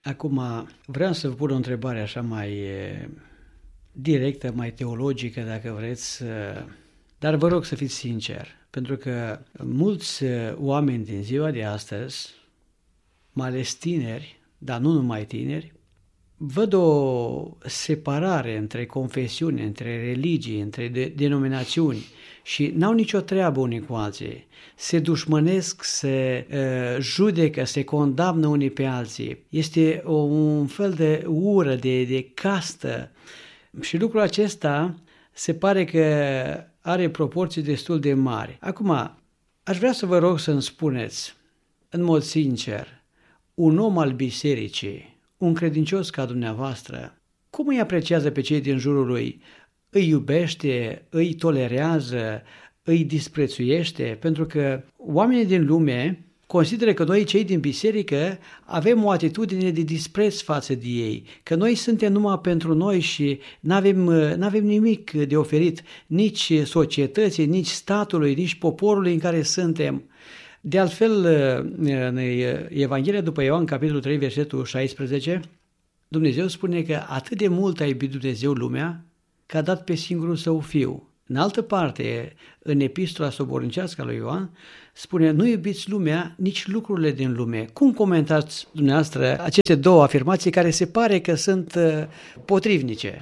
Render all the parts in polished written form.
Acum, vreau să vă pun o întrebare așa mai directă, mai teologică, dacă vreți, dar vă rog să fiți sincer, pentru că mulți oameni din ziua de astăzi, mai ales tineri, dar nu numai tineri, văd o separare între confesiuni, între religii, între denominațiuni și n-au nicio treabă unii cu alții. Se dușmănesc, se judecă, se condamnă unii pe alții. Este un fel de ură, de castă și lucrul acesta se pare că are proporții destul de mari. Acum, aș vrea să vă rog să-mi spuneți, în mod sincer, un om al bisericii, un credincios ca dumneavoastră, cum îi apreciază pe cei din jurul lui? Îi iubește, îi tolerează, îi disprețuiește? Pentru că oamenii din lume consideră că noi, cei din biserică, avem o atitudine de dispreț față de ei, că noi suntem numai pentru noi și n-avem nimic de oferit nici societății, nici statului, nici poporului în care suntem. De altfel, în Evanghelia după Ioan, capitolul 3, versetul 16, Dumnezeu spune că atât de mult a iubit Dumnezeu lumea, că a dat pe singurul Său Fiu. În altă parte, în epistola sobornicească a lui Ioan, spune, nu iubiți lumea, nici lucrurile din lume. Cum comentați dumneavoastră aceste două afirmații care se pare că sunt potrivnice?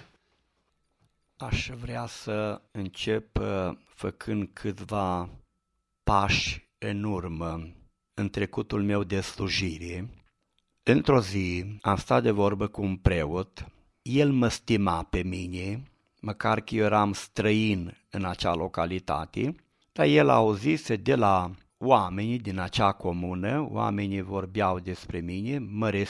Aș vrea să încep făcând câțiva pași în urmă în trecutul meu de slujire. Într-o zi am stat de vorbă cu un preot, el mă stima pe mine, măcar că eu eram străin în acea localitate, dar el auzise de la oamenii din acea comună, oamenii vorbeau despre mine,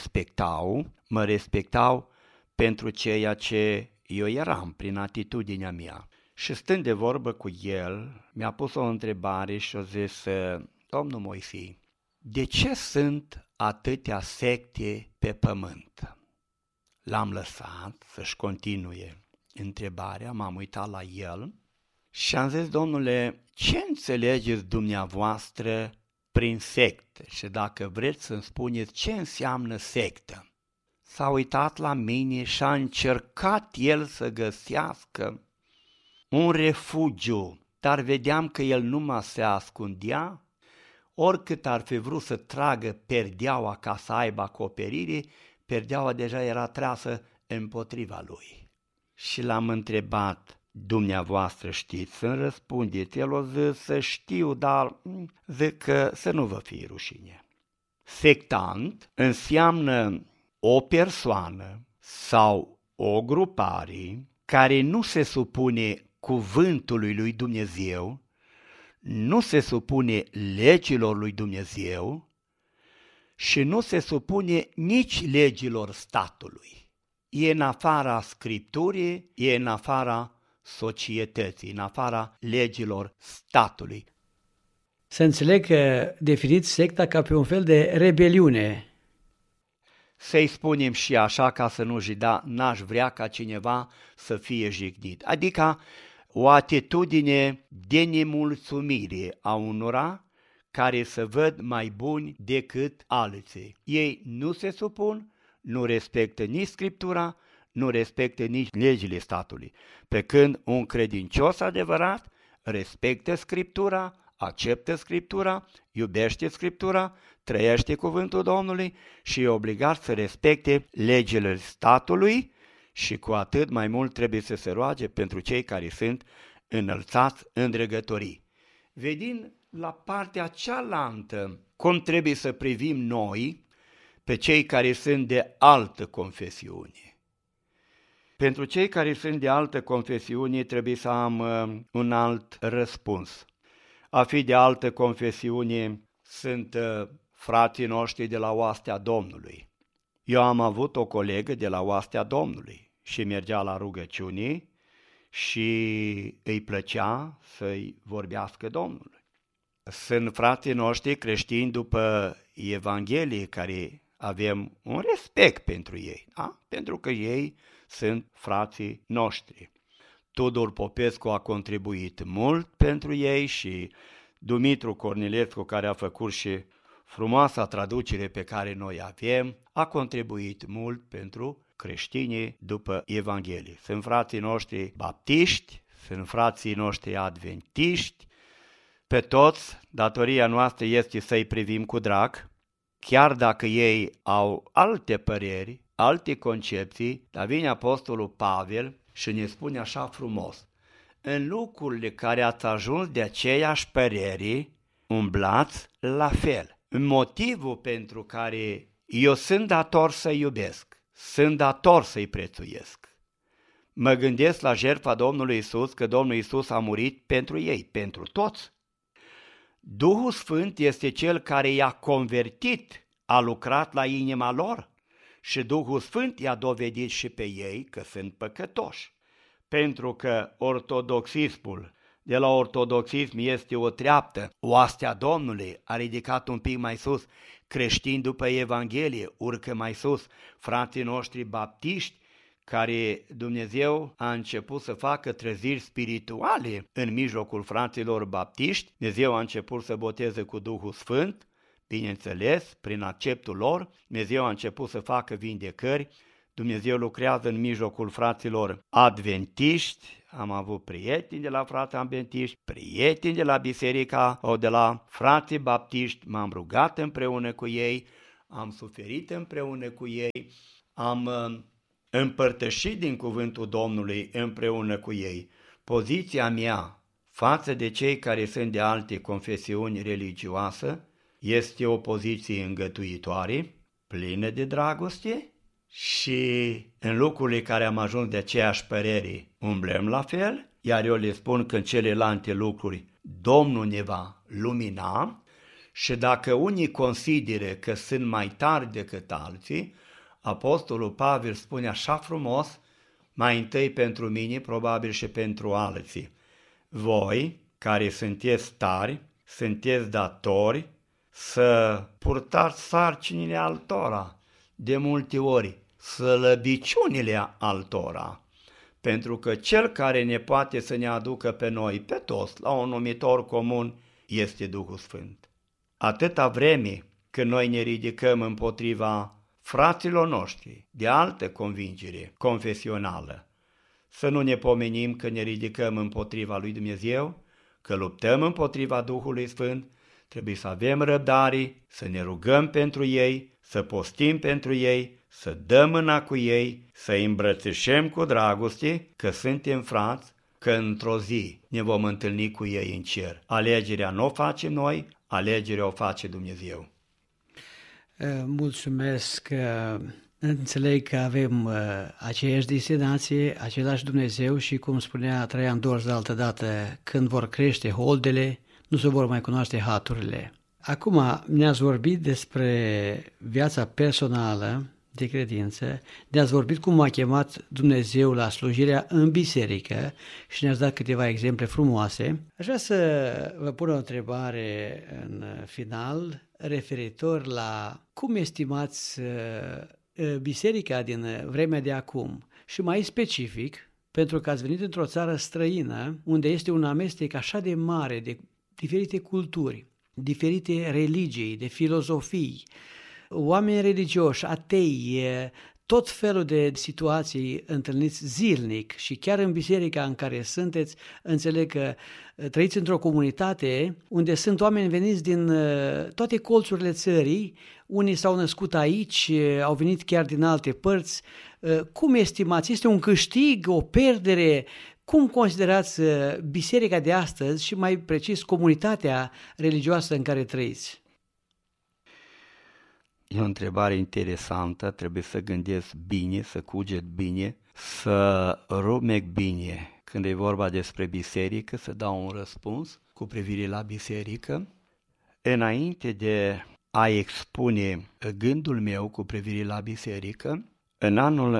mă respectau pentru ceea ce eu eram prin atitudinea mea. Și stând de vorbă cu el, mi-a pus o întrebare și a zis, domnul Moisei, de ce sunt atâtea secte pe pământ? L-am lăsat să-și continue întrebarea, m-am uitat la el și am zis, domnule, ce înțelegeți dumneavoastră prin sectă? Și dacă vreți să-mi spuneți ce înseamnă sectă. S-a uitat la mine și a încercat el să găsească un refugiu, dar vedeam că el numai se ascundea, oricât ar fi vrut să tragă perdeaua ca să aibă acoperire, perdeaua deja era trasă împotriva lui. Și l-am întrebat, dumneavoastră știți să-mi răspundeți? El a zis să știu, dar zic că să nu vă fie rușine. Sectant înseamnă o persoană sau o grupare care nu se supune cuvântului lui Dumnezeu, nu se supune legilor lui Dumnezeu și nu se supune nici legilor statului. E în afara Scripturii, e în afara societății, în afara legilor statului. Să înțeleg că definiți secta ca pe un fel de rebeliune. Să-i spunem și așa ca să nu jida, n-aș vrea ca cineva să fie jignit. Adică o atitudine de nemulțumire a unora care se văd mai buni decât alții. Ei nu se supun, nu respectă nici Scriptura, nu respectă nici legile statului. Pe când un credincios adevărat respectă Scriptura, acceptă Scriptura, iubește Scriptura, trăiește cuvântul Domnului și e obligat să respecte legile statului și cu atât mai mult trebuie să se roage pentru cei care sunt înălțați în dregătorii. Vedind la partea cealaltă cum trebuie să privim noi pe cei care sunt de altă confesiune. Pentru cei care sunt de altă confesiune trebuie să am un alt răspuns. A fi de altă confesiune sunt frații noștri de la Oastea Domnului. Eu am avut o colegă de la Oastea Domnului și mergea la rugăciuni și îi plăcea să-i vorbească Domnului. Sunt frații noștri creștini după Evanghelie care avem un respect pentru ei, da? Pentru că ei sunt frații noștri. Tudor Popescu a contribuit mult pentru ei și Dumitru Cornilescu, care a făcut și frumoasa traducere pe care noi avem a contribuit mult pentru creștinii după Evanghelie. Sunt frații noștri baptiști, sunt frații noștri adventiști, pe toți datoria noastră este să-i privim cu drag, chiar dacă ei au alte păreri, alte concepții, dar vine Apostolul Pavel și ne spune așa frumos: în lucrurile care ați ajuns de aceeași păreri, umblați la fel. Motivul pentru care eu sunt dator să iubesc, sunt dator să-i prețuiesc. Mă gândesc la jertfa Domnului Isus, că Domnul Isus a murit pentru ei, pentru toți. Duhul Sfânt este Cel care i-a convertit, a lucrat la inima lor și Duhul Sfânt i-a dovedit și pe ei că sunt păcătoși. Pentru că ortodoxismul, de la ortodoxism este o treaptă, oastea Domnului a ridicat un pic mai sus, creștini după Evanghelie urcă mai sus, frații noștri baptiști, care Dumnezeu a început să facă treziri spirituale în mijlocul fraților baptiști, Dumnezeu a început să boteze cu Duhul Sfânt, bineînțeles, prin acceptul lor, Dumnezeu a început să facă vindecări, Dumnezeu lucrează în mijlocul fraților adventiști, am avut prieteni de la frații adventiști, prieteni de la biserica sau de la frații baptiști, m-am rugat împreună cu ei, am suferit împreună cu ei, am împărtășit din cuvântul Domnului împreună cu ei. Poziția mea față de cei care sunt de alte confesiuni religioase este o poziție îngătuitoare, plină de dragoste și în lucrurile care am ajuns de aceeași părere umblăm la fel, iar eu le spun că în celelalte lucruri Domnul ne va lumina și dacă unii consideră că sunt mai tari decât alții, Apostolul Pavel spune așa frumos, mai întâi pentru mine, probabil și pentru alții: voi, care sunteți tari, sunteți datori să purtați sarcinile altora, de multe ori slăbiciunile altora, pentru că cel care ne poate să ne aducă pe noi, pe toți, la un numitor comun, este Duhul Sfânt. Atâta vreme când noi ne ridicăm împotriva fraților noștri de altă convingere confesională, să nu ne pomenim că ne ridicăm împotriva lui Dumnezeu, că luptăm împotriva Duhului Sfânt, trebuie să avem răbdare, să ne rugăm pentru ei, să postim pentru ei, să dăm mâna cu ei, să îi îmbrățișăm cu dragoste, că suntem frați, că într-o zi ne vom întâlni cu ei în cer. Alegerea nu o facem noi, alegerea o face Dumnezeu. Mulțumesc, înțeleg că avem aceeași destinație, același Dumnezeu și, cum spunea Traian Dorz de altă dată, când vor crește holdele, nu se vor mai cunoaște haturile. Acum ne-ați vorbit despre viața personală de credință, ne-ați vorbit cum a chemat Dumnezeu la slujirea în biserică și ne-ați dat câteva exemple frumoase. Aș vrea să vă pun o întrebare în final referitor la cum estimați biserica din vremea de acum și mai specific, pentru că ați venit într-o țară străină unde este un amestec așa de mare de diferite culturi, diferite religii, de filozofii, oameni religioși, atei, tot felul de situații întâlniți zilnic și chiar în biserica în care sunteți, înțeleg că trăiți într-o comunitate unde sunt oameni veniți din toate colțurile țării, unii s-au născut aici, au venit chiar din alte părți. Cum estimați? Este un câștig, o pierdere? Cum considerați biserica de astăzi și mai precis comunitatea religioasă în care trăiți? E o întrebare interesantă, trebuie să gândesc bine, să cuget bine, să rumec bine. Când e vorba despre biserică, să dau un răspuns cu privire la biserică. Înainte de a expune gândul meu cu privire la biserică, în anul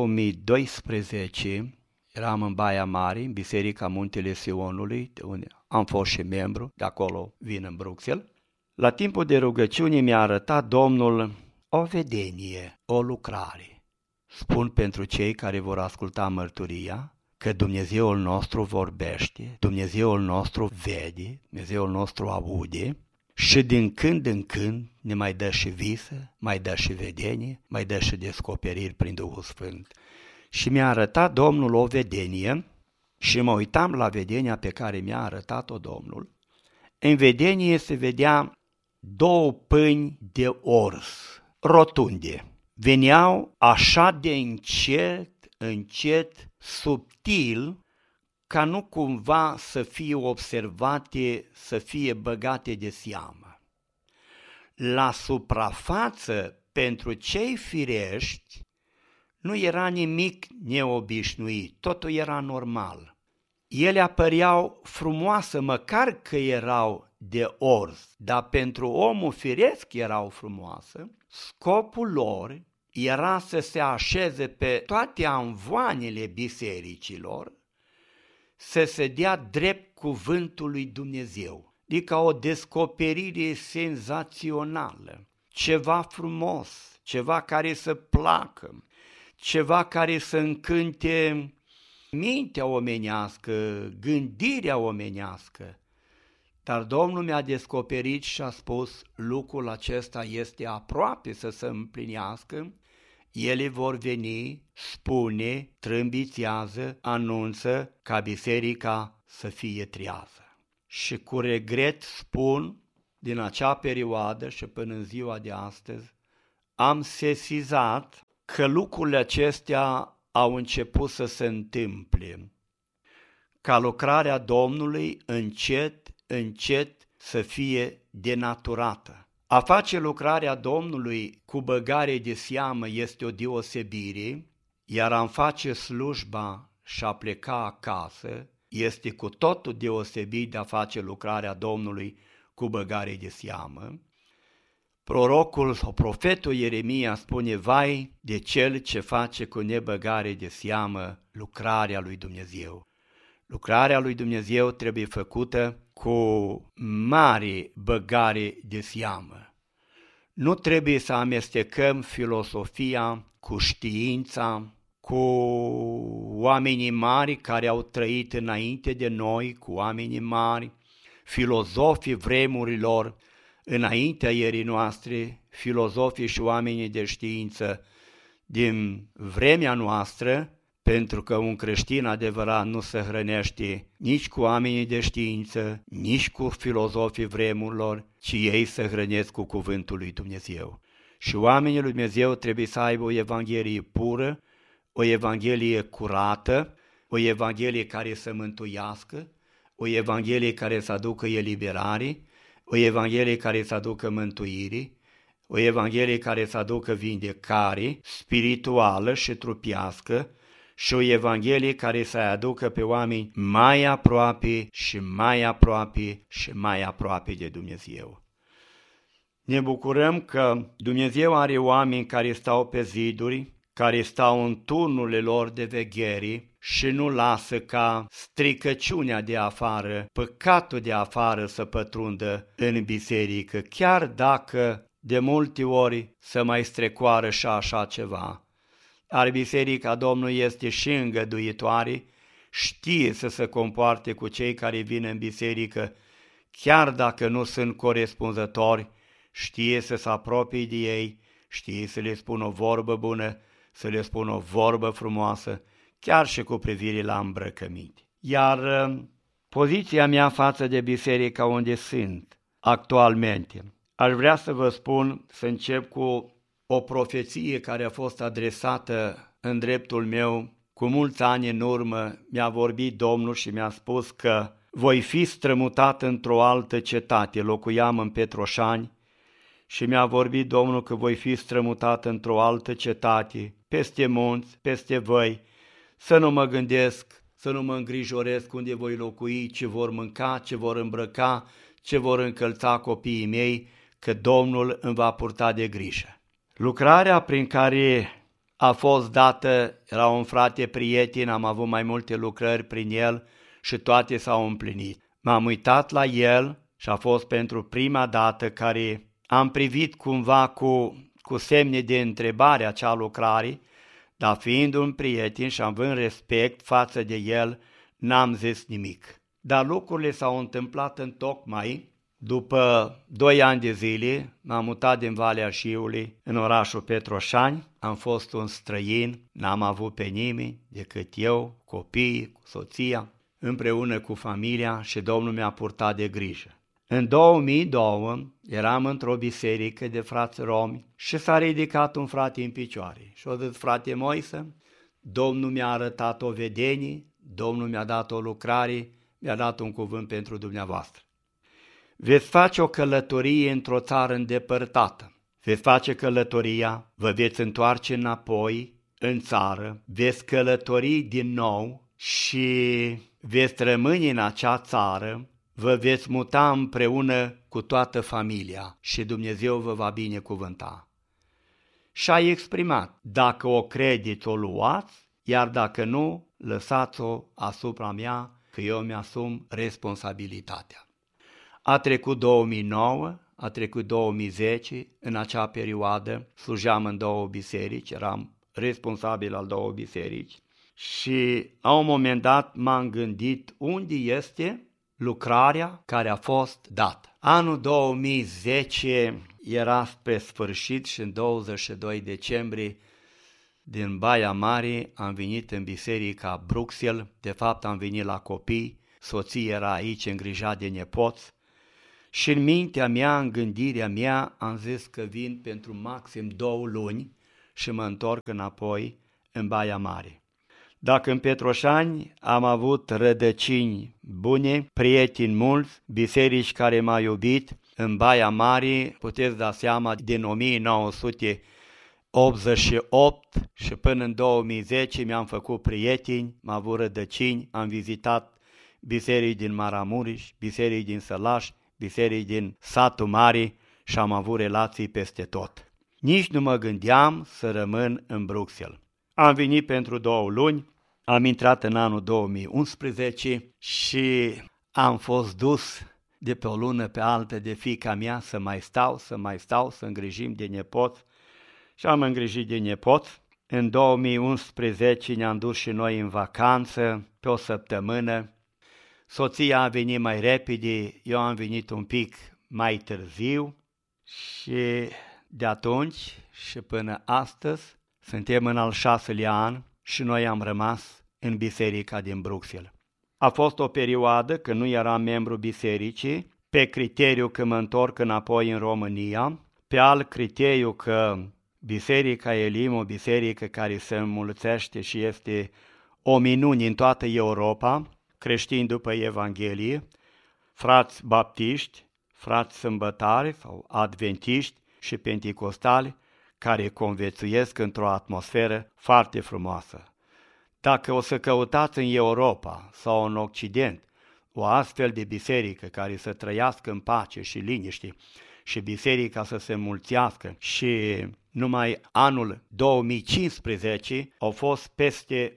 2012 eram în Baia Mare, în Biserica Muntele Sionului, de unde am fost și membru, de acolo vin în Bruxelles. La timpul de rugăciune mi-a arătat Domnul o vedenie, o lucrare. Spun pentru cei care vor asculta mărturia că Dumnezeul nostru vorbește, Dumnezeul nostru vede, Dumnezeul nostru aude și din când în când ne mai dă și visă, mai dă și vedenie, mai dă și descoperiri prin Duhul Sfânt. Și mi-a arătat Domnul o vedenie și mă uitam la vedenia pe care mi-a arătat-o Domnul. În vedenie se vedea 2 pâini de orz, rotunde. Veneau așa de încet, subtil, ca nu cumva să fie observate, să fie băgate de seamă. La suprafață, pentru cei firești, nu era nimic neobișnuit, totul era normal. Ele apăreau frumoase, măcar că erau de orz, dar pentru omul firesc erau frumoase. Scopul lor era să se așeze pe toate amvoanele bisericilor, să se dea drept cuvântul lui Dumnezeu, adică o descoperire senzațională, ceva frumos, ceva care să placă, ceva care să încânte mintea omenească, gândirea omenească. Dar Domnul mi-a descoperit și a spus, lucrul acesta este aproape să se împlinească, ele vor veni, spune, trâmbițează, anunță ca biserica să fie trează. Și cu regret spun, din acea perioadă și până în ziua de astăzi, am sesizat că lucrurile acestea au început să se întâmple, ca lucrarea Domnului încet să fie denaturată. A face lucrarea Domnului cu băgare de seamă este o deosebire, iar a face slujba și a pleca acasă este cu totul deosebit de a face lucrarea Domnului cu băgare de seamă. Prorocul sau profetul Ieremia spune, vai de cel ce face cu nebăgare de seamă lucrarea lui Dumnezeu. Lucrarea lui Dumnezeu trebuie făcută cu mare băgare de seamă. Nu trebuie să amestecăm filosofia cu știința, cu oamenii mari care au trăit înainte de noi, cu oamenii mari, filozofii vremurilor, înaintea ierii noastre, filozofii și oamenii de știință din vremea noastră, pentru că un creștin adevărat nu se hrănește nici cu oamenii de știință, nici cu filozofii vremurilor, ci ei se hrănesc cu cuvântul lui Dumnezeu. Și oamenii lui Dumnezeu trebuie să aibă o evanghelie pură, o evanghelie curată, o evanghelie care să mântuiască, o evanghelie care să aducă eliberare, o evanghelie care să aducă mântuire, o evanghelie care să aducă vindecare spirituală și trupească și o evanghelie care să aducă pe oameni mai aproape și mai aproape și mai aproape de Dumnezeu. Ne bucurăm că Dumnezeu are oameni care stau pe ziduri, care stau în turnurile lor de veghere și nu lasă ca stricăciunea de afară, păcatul de afară să pătrundă în biserică, chiar dacă de multe ori să mai strecoară și așa ceva. Dar biserica Domnului este și îngăduitoare, știe să se comporte cu cei care vin în biserică, chiar dacă nu sunt corespunzători, știe să se apropie de ei, știe să le spună o vorbă bună, să le spună o vorbă frumoasă, chiar și cu privire la îmbrăcăminte. Iar poziția mea față de biserica unde sunt actualmente, aș vrea să vă spun, să încep cu o profeție care a fost adresată în dreptul meu cu mulți ani în urmă. Mi-a vorbit Domnul și mi-a spus că voi fi strămutat într-o altă cetate. Locuiam în Petroșani și mi-a vorbit Domnul că voi fi strămutat într-o altă cetate, peste munți, peste văi, să nu mă gândesc, să nu mă îngrijoresc unde voi locui, ce vor mânca, ce vor îmbrăca, ce vor încălța copiii mei, că Domnul îmi va purta de grijă. Lucrarea prin care a fost dată, era un frate prieten, am avut mai multe lucrări prin el și toate s-au împlinit. M-am uitat la el și a fost pentru prima dată care am privit cumva cu semne de întrebare acea lucrare, dar fiind un prieten și având respect față de el, n-am zis nimic. Dar lucrurile s-au întâmplat întocmai După 2 ani de zile m-am mutat din Valea Șiului în orașul Petroșani. Am fost un străin, n-am avut pe nimeni decât eu, copiii, cu soția, împreună cu familia și Domnul mi-a purtat de grijă. În 2002 eram într-o biserică de frați romi și s-a ridicat un frate în picioare și a zis: frate Moise, Domnul mi-a arătat o vedenie, Domnul mi-a dat o lucrare, mi-a dat un cuvânt pentru dumneavoastră. Veți face o călătorie într-o țară îndepărtată. Veți face călătoria, vă veți întoarce înapoi în țară, veți călători din nou și veți rămâne în acea țară, vă veți muta împreună cu toată familia și Dumnezeu vă va binecuvânta. Și a exprimat: dacă o credeți, o luați, iar dacă nu, lăsați-o asupra mea, că eu mi-asum responsabilitatea. A trecut 2009, a trecut 2010, în acea perioadă slujeam în 2 biserici, eram responsabil al 2 biserici și la un moment dat m-am gândit unde este lucrarea care a fost dată. Anul 2010 era spre sfârșit și în 22 decembrie din Baia Mare am venit în biserica Bruxelles, de fapt am venit la copii, soția era aici îngrijat de nepoți și în mintea mea, în gândirea mea, am zis că vin pentru maxim 2 luni și mă întorc înapoi în Baia Mare. Dacă în Petroșani am avut rădăcini bune, prieteni mulți, biserici care m-au iubit, în Baia Mare puteți da seama din 1988 și până în 2010 mi-am făcut prieteni, am avut rădăcini, am vizitat biserici din Maramureș, biserici din Sălaș, biserici din Satul Mare și am avut relații peste tot. Nici nu mă gândeam să rămân în Bruxelles. Am venit pentru 2 luni, am intrat în anul 2011 și am fost dus de pe o lună pe alta de fiica mea să mai stau, să îngrijim de nepoți și am îngrijit de nepoți. În 2011 ne-am dus și noi în vacanță pe o săptămână. Soția a venit mai repede, eu am venit un pic mai târziu și de atunci și până astăzi suntem în al 6-lea an și noi am rămas în biserica din Bruxelles. A fost o perioadă când nu eram membru bisericii, pe criteriu că mă întorc înapoi în România, pe alt criteriu că Biserica Elim, o biserică care se înmulțește și este o minune în toată Europa, creștini după Evanghelie, frați baptiști, frați sâmbătari sau adventiști și penticostali care conviețuiesc într-o atmosferă foarte frumoasă. Dacă o să căutați în Europa sau în Occident o astfel de biserică care să trăiască în pace și liniște și biserica să se înmulțească și numai anul 2015 au fost peste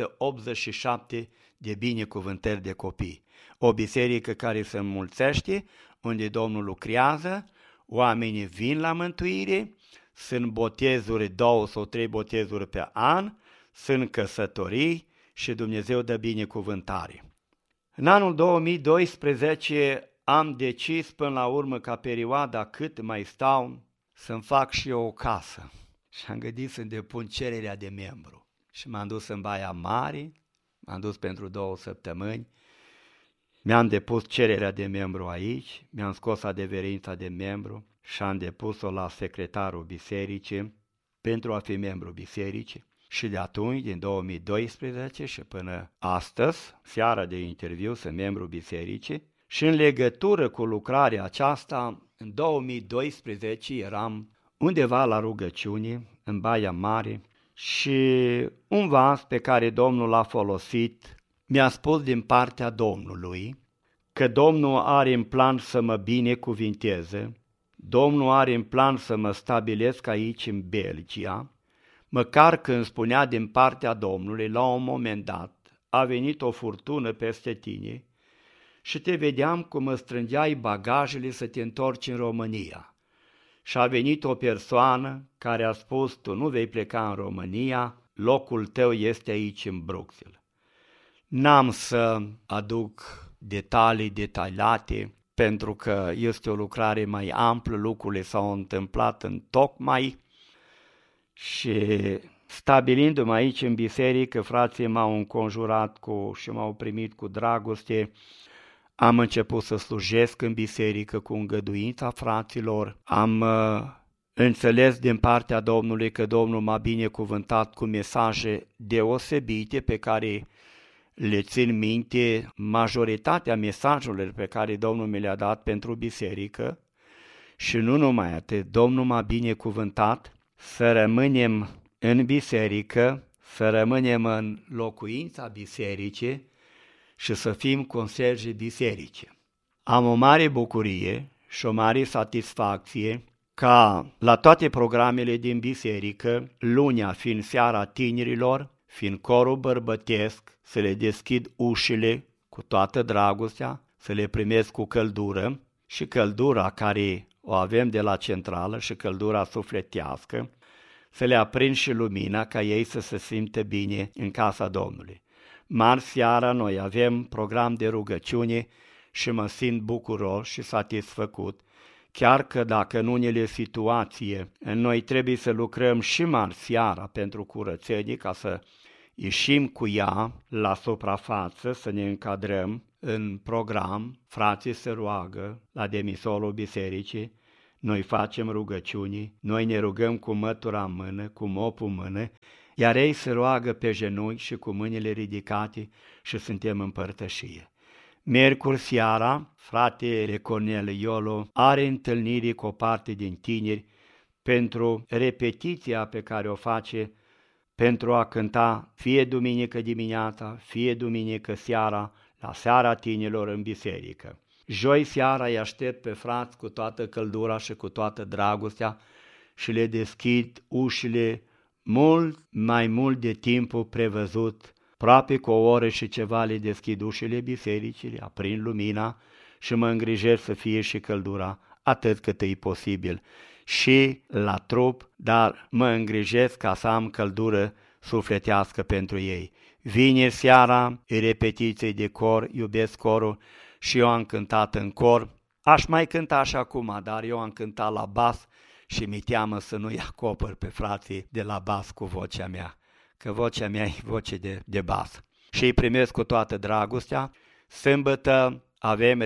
187 de binecuvântări de copii. O biserică care se înmulțește, unde Domnul lucrează, oamenii vin la mântuire, sunt botezuri, 2 sau 3 botezuri pe an, sunt căsătorii și Dumnezeu dă binecuvântare. În anul 2012 am decis până la urmă ca perioada cât mai stau să-mi fac și eu o casă și am gândit să-mi depun cererea de membru și m-am dus în Baia Mare, m-am dus pentru 2 săptămâni, mi-am depus cererea de membru aici, mi-am scos adeverința de membru și am depus-o la secretarul bisericii pentru a fi membru bisericii. Și de atunci, din 2012 și până astăzi, seara de interviu, sunt membru bisericii și în legătură cu lucrarea aceasta, în 2012 eram undeva la rugăciune, în Baia Mare și un vas pe care Domnul l-a folosit mi-a spus din partea Domnului că Domnul are în plan să mă binecuvinteze, Domnul are în plan să mă stabilesc aici în Belgia, măcar când spunea din partea Domnului, la un moment dat, a venit o furtună peste tine și te vedeam cum îți strângeai bagajele să te întorci în România. Și a venit o persoană care a spus, tu nu vei pleca în România, locul tău este aici în Bruxelles. N-am să aduc detalii detaliate, pentru că este o lucrare mai amplă, lucrurile s-au întâmplat în tocmai și stabilindu-mă aici în biserică, frații m-au înconjurat și m-au primit cu dragoste. Am început să slujesc în biserică cu îngăduința fraților. Am înțeles din partea Domnului că Domnul m-a binecuvântat cu mesaje deosebite pe care le țin minte, majoritatea mesajelor pe care Domnul mi le-a dat pentru biserică. Și nu numai atât, Domnul m-a binecuvântat să rămânem în biserică, să rămânem în locuința bisericii și să fim consergi bisericii. Am o mare bucurie și o mare satisfacție ca la toate programele din biserică, lunea fiind seara tinerilor, fiind corul bărbătesc, să le deschid ușile cu toată dragostea, să le primesc cu căldură și căldura care o avem de la centrală și căldura sufletească, să le aprind și lumina ca ei să se simtă bine în casa Domnului. Marți seara noi avem program de rugăciune și mă simt bucuros și satisfăcut, chiar că dacă în unele situații noi trebuie să lucrăm și marți seara pentru curățenie ca să ieșim cu ea la suprafață, să ne încadrăm în program, frații se roagă la demisolul bisericii, noi facem rugăciuni, noi ne rugăm cu mătura în mână, cu mopul în mână, iar ei se roagă pe genunchi și cu mâinile ridicate și suntem în părtășie. Miercuri seara, fratele Cornel Iolo are întâlniri cu o parte din tineri pentru repetiția pe care o face pentru a cânta fie duminică dimineața, fie duminică seara, la seara tinerilor în biserică. Joi seara îi aștept pe frați cu toată căldura și cu toată dragostea și le deschid ușile mai mult de timpul prevăzut, aproape cu o oră și ceva le deschid ușile bisericii, le aprind lumina și mă îngrijesc să fie și căldura atât cât e posibil și la trup, dar mă îngrijesc ca să am căldură sufletească pentru ei. Vineri seara, e repetiție de cor, iubesc corul și eu am cântat în cor. Aș mai cânta și acum, dar eu am cântat la bas și mi-e teamă să nu-i acopăr pe frații de la bas cu vocea mea, că vocea mea e voce de bas. Și îi primesc cu toată dragostea. Sâmbătă avem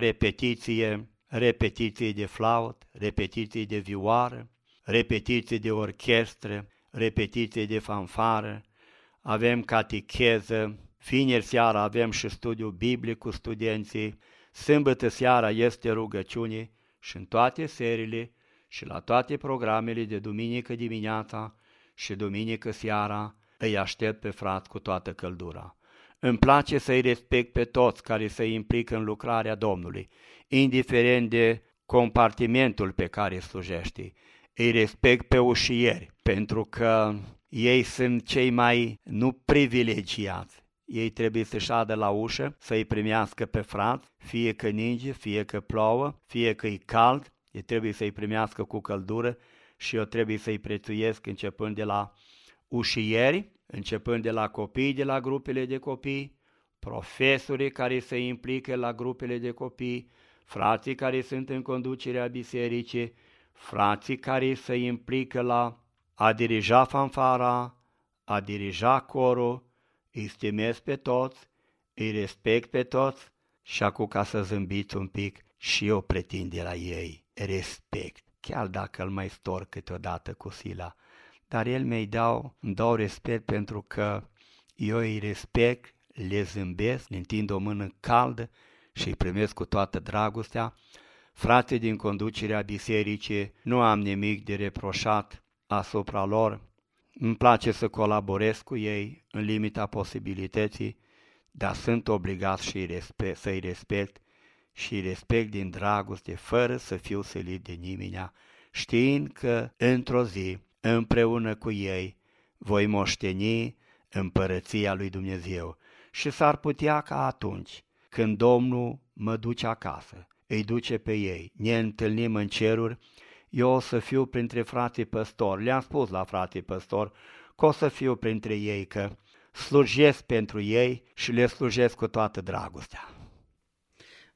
repetiții de flaut, repetiții de vioară, repetiții de orchestră, repetiții de fanfară, avem catecheză, vineri seara avem și studiu biblic cu studenții, sâmbătă seara este rugăciune și în toate serile și la toate programele de duminică dimineața și duminică seara îi aștept pe frați cu toată căldura. Îmi place să-i respect pe toți care se implică în lucrarea Domnului, indiferent de compartimentul pe care slujește. Îi respect pe ușieri, pentru că ei sunt cei mai nu privilegiați. Ei trebuie să șadă la ușă, să-i primească pe frați, fie că ninge, fie că plouă, fie că e cald, ei trebuie să-i primească cu căldură și eu trebuie să-i prețuiesc începând de la ușieri, începând de la copii, de la grupele de copii, profesorii care se implică la grupele de copii, frații care sunt în conducerea bisericii, frații care se implică la a dirija fanfara, a dirija corul, îi stimez pe toți, îi respect pe toți și acum ca să zâmbiți un pic și eu pretind de la ei respect, chiar dacă îl mai storc câteodată cu sila, dar el îmi dau respect pentru că eu îi respect, le zâmbesc, le întind o mână caldă și îi primesc cu toată dragostea. Frații din conducerea bisericii, nu am nimic de reproșat asupra lor, îmi place să colaborez cu ei în limita posibilității, dar sunt obligat să-i respect și îi respect din dragoste, fără să fiu silit de nimeni, știind că într-o zi, împreună cu ei, voi moșteni împărăția lui Dumnezeu. Și s-ar putea ca atunci, când Domnul mă duce acasă, îi duce pe ei, ne întâlnim în ceruri, eu o să fiu printre frații păstori. Le-am spus la frații păstori că o să fiu printre ei, că slujesc pentru ei și le slujesc cu toată dragostea.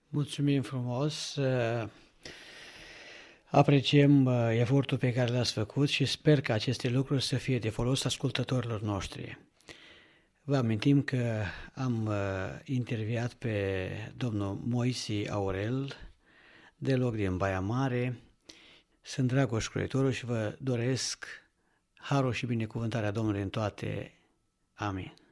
Mulțumim frumos! Apreciem efortul pe care l-ați făcut și sper că aceste lucruri să fie de folos ascultătorilor noștri. Vă amintim că am interviat pe domnul Moisi Aurel, deloc din Baia Mare. Sunt Dragoș Croitorul și vă doresc harul și binecuvântarea Domnului în toate. Amin.